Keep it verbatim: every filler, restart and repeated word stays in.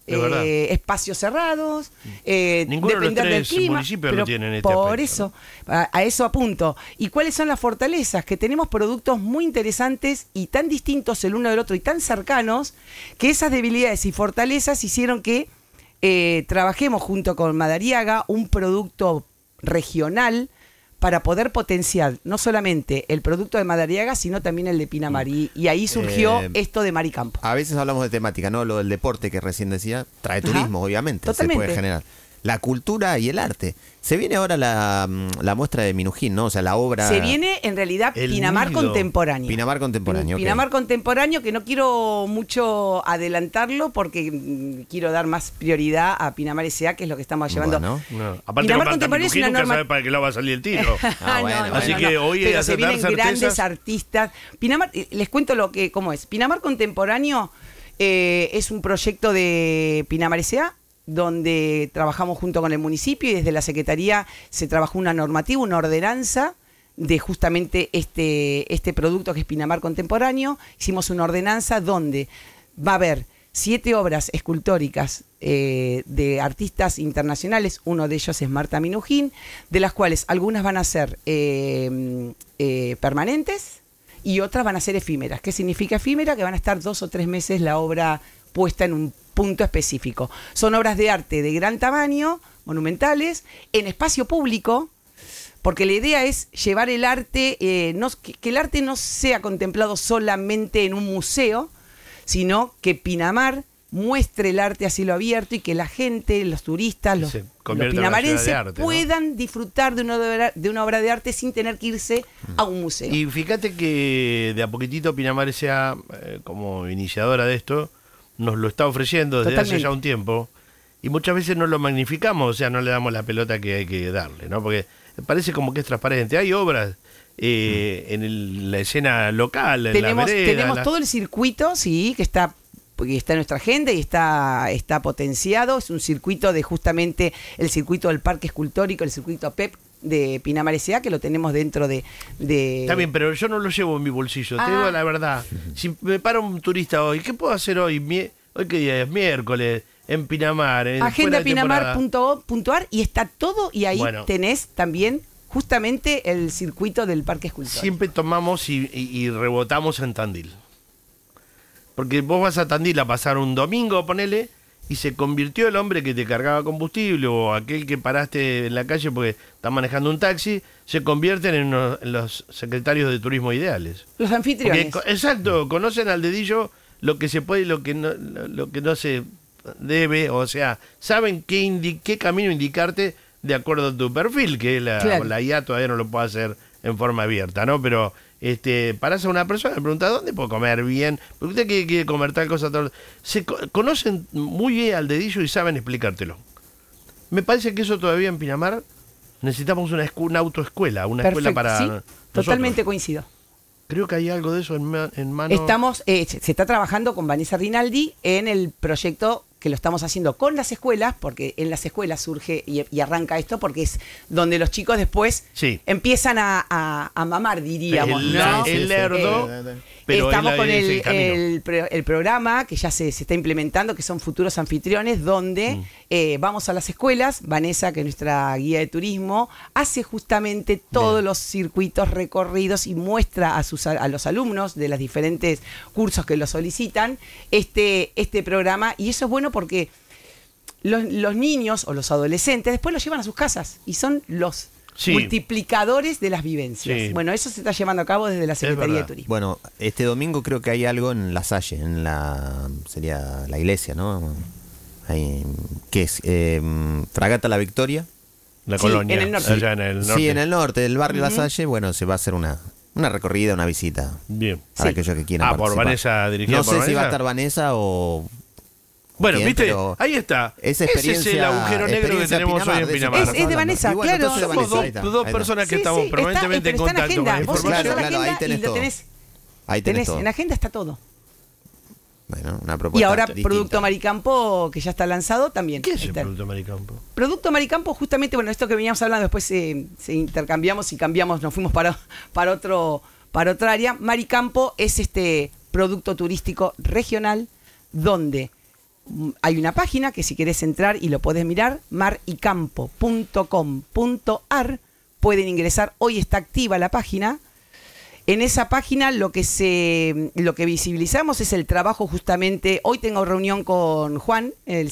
eh, espacios cerrados, eh, ninguno de los depender del tres clima, municipios pero lo tienen en este por aspecto, eso, ¿no? a, a eso apunto. ¿Y cuáles son las fortalezas? Que tenemos productos muy interesantes y tan distintos el uno del otro y tan cercanos, que esas debilidades y fortalezas hicieron que eh, trabajemos junto con Madariaga un producto regional para poder potenciar no solamente el producto de Madariaga, sino también el de Pinamar. Y, y ahí surgió Eh, esto de Maricampo. A veces hablamos de temática, ¿no? Lo del deporte que recién decía, trae Ajá. turismo, obviamente, Totalmente. se puede generar. La cultura y el arte. Se viene ahora la, la muestra de Minujín, ¿no? O sea, la obra... Se viene en realidad El Pinamar Nido. contemporáneo. Pinamar contemporáneo, ok. Pinamar contemporáneo, que no quiero mucho adelantarlo porque mm, quiero dar más prioridad a Pinamar S A, que es lo que estamos llevando. Bueno. No. Aparte, Pinamar con contemporáneo es Minujín una nunca norma- sabe para qué lado va a salir el tiro. Ah, bueno, bueno. Así que hoy pero es se aceptar vienen grandes certezas. artistas. Pinamar, eh, les cuento lo que cómo es. Pinamar contemporáneo eh, es un proyecto de Pinamar S A, donde trabajamos junto con el municipio y desde la Secretaría se trabajó una normativa, una ordenanza de justamente este, este producto que es Pinamar contemporáneo. Hicimos una ordenanza donde va a haber siete obras escultóricas eh, de artistas internacionales, uno de ellos es Marta Minujín, de las cuales algunas van a ser eh, eh, permanentes y otras van a ser efímeras. ¿Qué significa efímera? Que van a estar dos o tres meses la obra puesta en un punto específico. Son obras de arte de gran tamaño, monumentales, en espacio público, porque la idea es llevar el arte, eh, no, que, que el arte no sea contemplado solamente en un museo, sino que Pinamar muestre el arte a cielo abierto y que la gente, los turistas, los, Se los convierta en una pinamarenses ciudad de arte, ¿no? puedan disfrutar de una, obra, de una obra de arte sin tener que irse a un museo. Y fíjate que de a poquitito Pinamar S A, eh, como iniciadora de esto, nos lo está ofreciendo desde Totalmente. hace ya un tiempo y muchas veces no lo magnificamos, o sea, no le damos la pelota que hay que darle, ¿no? Porque parece como que es transparente. Hay obras eh, mm. en el, la escena local, en tenemos, la vereda. Tenemos la... todo el circuito, sí, que está que está en nuestra agenda y está, está potenciado. Es un circuito de justamente el circuito del Parque Escultórico, el circuito P E P de Pinamar S A, que lo tenemos dentro de, de... Está bien, pero yo no lo llevo en mi bolsillo, Ah. te digo la verdad. Si me para un turista hoy, ¿qué puedo hacer hoy? Mie- ¿Hoy qué día es? Miércoles, en Pinamar. En agenda pinamar punto gov punto ar y está todo, y ahí bueno, tenés también justamente el circuito del Parque Escultórico. Siempre tomamos y, y, y rebotamos en Tandil. Porque vos vas a Tandil a pasar un domingo, ponele, y se convirtió el hombre que te cargaba combustible o aquel que paraste en la calle porque está manejando un taxi, se convierten en, uno, en los secretarios de turismo ideales. Los anfitriones. Porque, exacto, conocen al dedillo lo que se puede y lo que no, lo, lo que no se debe, o sea, saben qué, indi- qué camino indicarte de acuerdo a tu perfil, que la, Claro. la I A todavía no lo puede hacer en forma abierta, ¿no? Pero este, parás a una persona y le preguntas, ¿dónde puedo comer bien? Porque usted quiere, quiere comer tal cosa, tal. Se co- conocen muy bien al dedillo y saben explicártelo. Me parece que eso todavía en Pinamar necesitamos una, escu- una autoescuela, una Perfecto, escuela para sí, nosotros. totalmente coincido. Creo que hay algo de eso en, ma- en mano. Estamos, eh, se se está trabajando con Vanessa Rinaldi en el proyecto que lo estamos haciendo con las escuelas, porque en las escuelas surge y, y arranca esto, porque es donde los chicos después Sí. empiezan a, a- a mamar, diríamos, El, ¿no? el sí, lerdo, Eh, pero Estamos él con es el, camino. el, pro- el programa que ya se, se está implementando, que son Futuros Anfitriones, donde Mm. eh, vamos a las escuelas. Vanessa, que es nuestra guía de turismo, hace justamente todos Bien. los circuitos recorridos y muestra a, sus, a los alumnos de los diferentes cursos que lo solicitan este, este programa. Y eso es bueno porque los, los niños o los adolescentes después los llevan a sus casas y son los Sí. multiplicadores de las vivencias. Sí. Bueno, eso se está llevando a cabo desde la Secretaría de verdad. Turismo. Bueno, este domingo creo que hay algo en La Salle, en la sería la iglesia, ¿no? Hay, ¿qué es? Eh, Fragata La Victoria. La Sí, colonia, en el norte. allá en el norte. Sí, en el norte del barrio Ujú. La Salle. Bueno, se va a hacer una, una recorrida, una visita Bien. para Sí. aquellos que quieran Ah, por participar. Vanessa, dirigida No por sé si va a Vanessa. estar Vanessa o... Bueno, Bien, viste, pero ahí está. esa Ese es el experiencia- agujero negro que experiencia tenemos Pinamar, hoy en de eso Pinamar. Es- es de Vanessa, Y bueno, claro, entonces Somos Vanessa, dos, ahí está, dos ahí está. personas que Sí, estamos sí, está- permanentemente pero en está contacto con la agenda. Vos información. entras a la Claro, claro, ahí agenda tenés y lo todo. tenés. Ahí tenés, tenés todo. en la agenda está todo. Bueno, una propuesta Y ahora distinta. Producto Maricampo, que ya está lanzado, también. ¿Qué es el está. producto Maricampo? Producto Maricampo, justamente, bueno, esto que veníamos hablando, después eh, se intercambiamos y cambiamos, nos fuimos para, para, otro, para otra área. Maricampo es este producto turístico regional donde hay una página que si querés entrar y lo podés mirar, mar y campo punto com punto ar, pueden ingresar, hoy está activa la página. En esa página lo que se lo que visibilizamos es el trabajo justamente, hoy tengo reunión con Juan, el